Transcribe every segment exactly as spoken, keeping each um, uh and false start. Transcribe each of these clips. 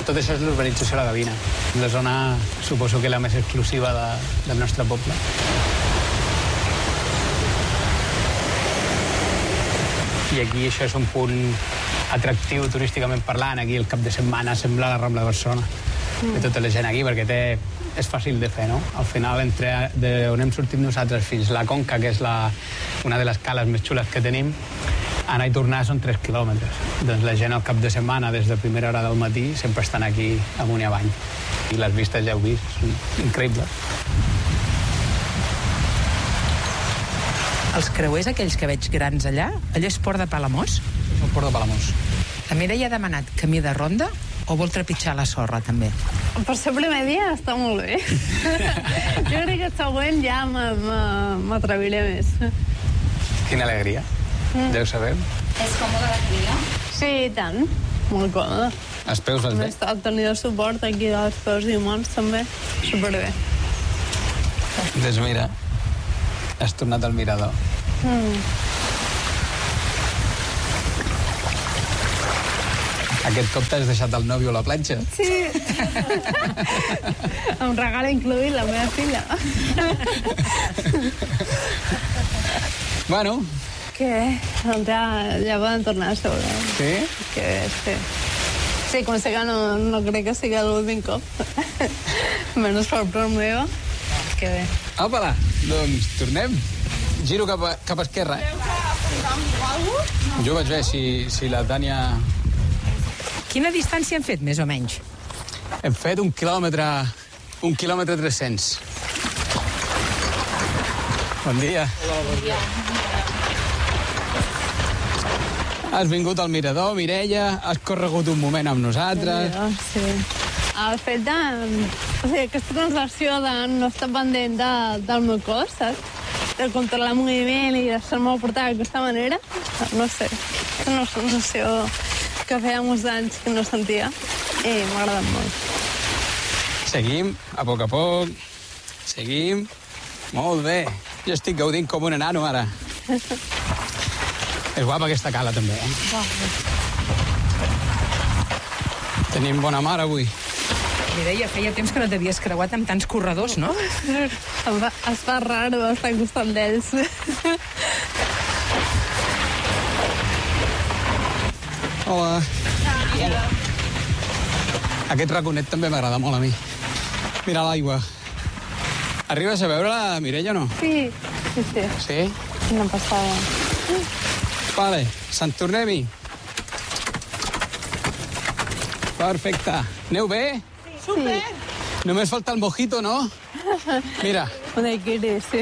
Tot això és l'urbanització de la Gavina. La zona, suposo que la més exclusiva de, del nostre poble. I aquí això és un punt atractiu turísticament parlant. Aquí el cap de setmana sembla la Rambla de Barcelona. Mm. Ve tota la gent aquí perquè té, és fàcil de fer, no? Al final, entre de on hem sortit nosaltres fins la Conca, que és la, una de les cales més xules que tenim, anar i tornar són tres quilòmetres. Doncs la gent al cap de setmana, des de primera hora del matí, sempre estan aquí amunt i avall. I les vistes ja heu vist, són increïbles. Els creuers aquells que veig grans allà, allò és Port de Palamós? El Port de Palamós. La Mireia ha demanat camí de ronda o vol trepitjar la sorra, també? Per ser primer dia està molt bé. Jo crec que el següent ja m'atreviré més. Quina alegria. Mm. Ja ho sabem. És còmode de cria? Sí, i tant. Molt còmode. Els peus els bé? He estat tenint el suport aquí dels peus i mans, també. Superbé. Doncs mira, has tornat al mirador. Mm. Aquest cop t'has deixat el nòvio a la platja? Sí. Em regala incluir la meva filla. Bueno. Què? Doncs ja, ja poden tornar a seure. Sí? Que bé, sí. Sí, com sé que no, no crec que sigui l'últim cop. Menys per prou meva. Que bé. Apa-la, doncs tornem. Giro cap a, cap a esquerra. Jo vaig veure si, si la Tània... Quina distància hem fet, més o menys? Hem fet un quilòmetre... un quilòmetre tres-cents. Bon dia. Hola, bon dia. Has vingut al mirador, Mireia, has corregut un moment amb nosaltres. Sí. El fet de... O sigui, aquesta transacció de no estar pendent de, del meu cos, saps? De controlar el moviment i deixar-me portar d'aquesta manera, no sé. És una sensació que feia molts anys que no sentia i m'ha agradat molt. Seguim, a poc a poc. Seguim. Molt bé. Jo estic gaudint com un enano, ara. És guapa aquesta cala, també, eh? Tenim bona mar, avui. Mireia, feia temps que no t'havies creuat amb tants corredors, no? Es fa, es fa raro estar al costat d'ells. Hola. Hola. Aquest raconet també m'agrada molt a mi. Mira l'aigua. Arribes a veure-la, Mireia, o no? Sí, sí, sí. Sí? Una passada. Vale, Sant tornem-hi. Perfecte. Aneu bé? Sí. Super. Només falta el mojito, no? Mira. Un daiquiri, sí.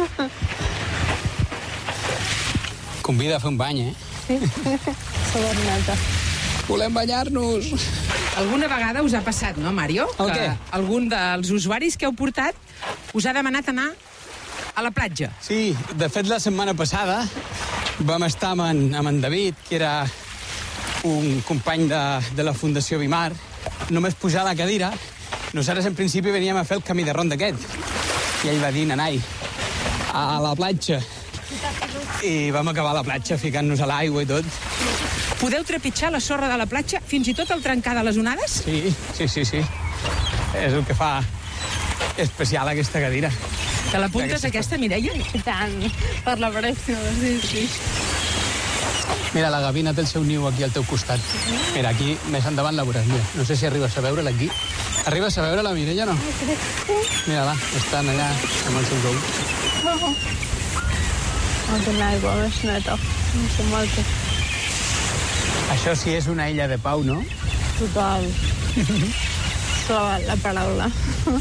Convida a fer un bany, eh? Sí, sobernata. Volem banyar-nos. Alguna vegada us ha passat, no, Mario? El que què? algun dels usuaris que heu portat us ha demanat anar a la platja. Sí, de fet, la setmana passada vam estar amb en, amb en David, que era un company de, de la Fundació Bimar. Només pujar a la cadira, nosaltres en principi veníem a fer el camí de ronda aquest. I ell va dir, nanai, a la platja. I vam acabar a la platja ficant-nos a l'aigua i tot. Podeu trepitjar la sorra de la platja fins i tot al trencar de les onades? Sí, sí, sí, sí. És el que fa especial aquesta cadira. Te l'apuntes, aquesta, Mireia? I tant, per la pròxima, sí, sí. Mira, la gavina té el seu niu aquí al teu costat. Mira, aquí, més endavant la veuràs. Mira, no sé si arribes a veure-la aquí. Arribes a veure la Mireia, no? Mira-la, estan allà amb el seu gou. Oh. Oh, quina aigua més neta. No sé molt. Això sí és una illa de pau, no? Total. la, la paraula.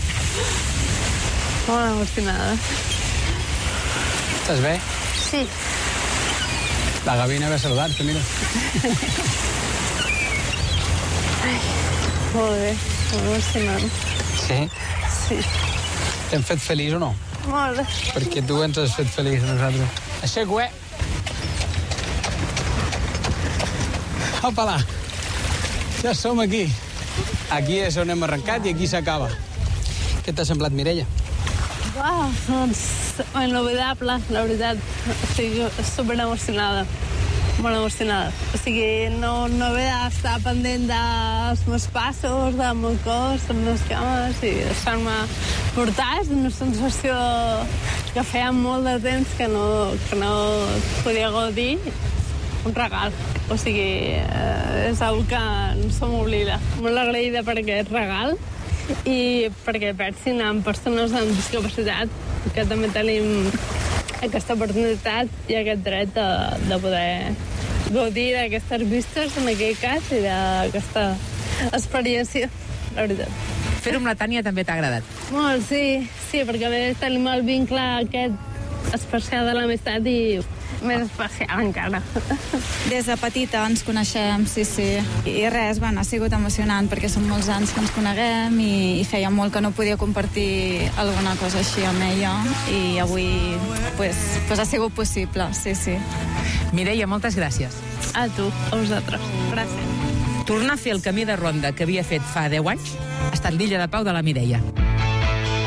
Molt emocionada. Estàs bé? Sí. La gavina ve a saludar-te, mira. Ai, molt bé, molt emocionant. Sí? Sí. T'hem fet feliç o no? Molt. Perquè tu ens has fet feliç a nosaltres. Aixeco, eh? Opa-la! Ja som aquí. Aquí és on hem arrencat i aquí s'acaba. Què t'ha semblat, Mireia? Uau, doncs, inolvidable, la veritat. Estic super emocionada. molt emocionada. O sigui, no, no haver d'estar pendent dels meus passos, del meu cos, dels meus cames, i deixar-me portar és una sensació que feia molt de temps que no, que no podia gaudir. Un regal. O sigui, eh, és una que no se m'oblida. Molt agraïda per aquest regal i perquè pensin en persones amb discapacitat, que també tenim aquesta oportunitat i aquest dret de, de poder gaudir d'aquestes vistes, en aquest cas, i d'aquesta experiència, la veritat. Fer-ho amb la Tània també t'ha agradat? Molt, sí, sí, perquè a més tenim el vincle aquest especial de l'amistat i més especial encara. Des de petita ens coneixem, sí, sí. I res, bueno, ha sigut emocionant perquè són molts anys que ens coneguem i, i feia molt que no podia compartir alguna cosa així amb ella i avui pues, pues ha sigut possible, sí, sí. Mireia, moltes gràcies. A tu, a vosaltres. Gràcies. Tornar a fer el camí de ronda que havia fet fa deu anys ha estat l'Illa de Pau de la Mireia.